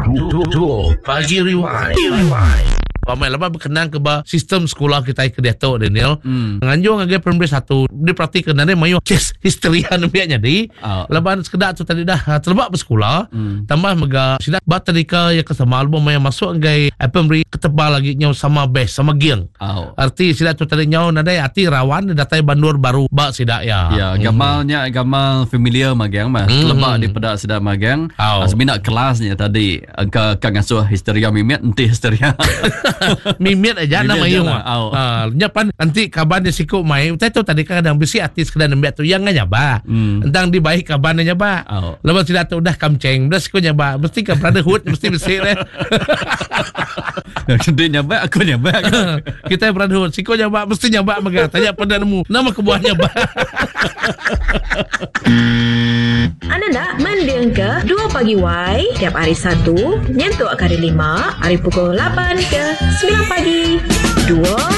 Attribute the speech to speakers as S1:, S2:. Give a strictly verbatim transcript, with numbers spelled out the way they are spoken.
S1: Dua Pagi Rewind. Ramai lama berkenan ke bah sistem sekolah kita ke Dato' Daniel. Hmm. Nganjung agak primary satu. Dia praktik kenal dia mayu kes history nabiaknya di. Oh. Lepas sekedar tu tadi dah terlebak bersekolah. Hmm. Tambah mega sidak bat tadika ya kesama album yang masuk agak primary ketebal lagi nyau sama best sama giang. Oh. Arti sidak tu tadi nyau nadai arti rawan datai bandur baru bak sidak ya.
S2: Ya, gamalnya hmm. gamal familiar magang mah. Hmm. Lebak di pedak sidak magang. Oh. Seminat kelasnya tadi ke kang asuh histeria mimit enti histeria.
S1: Mimit aja nama yung ah nyapan nanti kaban dia sikut mai utai tu tadi kan kadang bisi artis kedai nembak tu yang nyaba hmm. entang di baik kaban nyaba oh. Lepas tidak tu dah kamceng dah sikut nyaba mesti ke brotherhood mesti besi deh.
S2: Dia nyaba aku nyaba
S1: kita brotherhood sikut nyaba mesti nyaba maga tanya pada nemu nama kebuah nyaba.
S3: Anda nak mendengar ke Dua Pagi Y tiap hari Sabtu nyentuk hari lima hari pukul lapan ke sembilan pagi. Dua